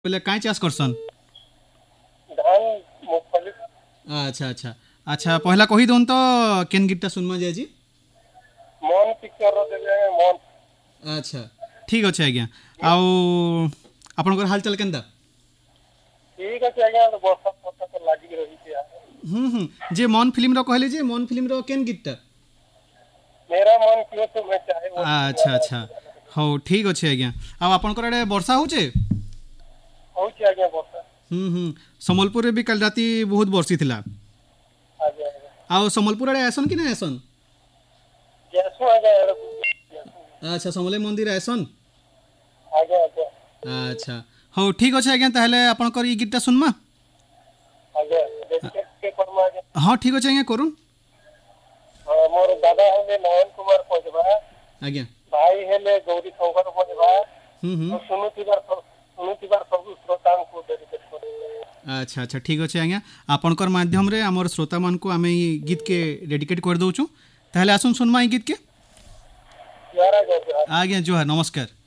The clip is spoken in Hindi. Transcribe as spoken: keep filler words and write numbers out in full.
बोले काई चाष करसन धान मूंगफली अच्छा अच्छा अच्छा पहला कही दउन तो केन गीतटा सुनमा जाय जी मन पिक्चर रो देले मन अच्छा ठीक अच्छे आज्ञा आउ आपनकर हाल चाल केनता ठीक আছে আজ্ঞা ବର୍ଷା ଫର୍ଷା ତ ଲାଗି ରହିଛି यार हम्म हम्म जे मन फिल्म रो कहले जे मन फिल्म रो केन गीतटा मेरा मन क्यों तो मैं चाहे वो अच्छा अच्छा हो ठीक अच्छे आज्ञा आउ आपनकर आडे वर्षा होचे होଉଛି ଆଜ୍ଞା ବର୍ଷା हम्म हम्म सम्बलपुर रे भी कल राती बहुत बरसी थिला ଆଜ୍ଞା ଆଜ୍ଞା आउ सम्बलपुर आडे आसन कि ना आसन ଯାସୁ ଆଜ୍ଞା अच्छा समले मंदिर आसन ଆଜ୍ଞା ଆଜ୍ଞା अच्छा हो ठीक अच्छे आज्ञा ताहले आपनकर ई गीतटा सुनमा ଆଜ୍ଞା ଡେଡିକେଟ କେ କରମା ଆଜ୍ଞା हाँ ठीक अच्छे आज्ञा करूँ ହଁ, ମୋର ଦାଦା ହେଲେ ନୟନ କୁମାର ପଜବା आज्ञा ଭାଇ ହେଲେ ଗୌରୀ ଶଙ୍କର ପଜବା हम्म हम्म ଶୁଣୁଥିବାର ଶୁଣୁଥିବାର ସବୁ ଶ୍ରୋତାଙ୍କୁ ଡେଡିକେଟ କରୁଛି अच्छा अच्छा ठीक अच्छे आज्ञा आपनकर माध्यम रे हमर श्रोता मान को आमे ई गीत के डेडिकेट कर दउछु ताहले आसुन सुनमा ई गीत के यार आज्ञा आज्ञा जोहार नमस्कार।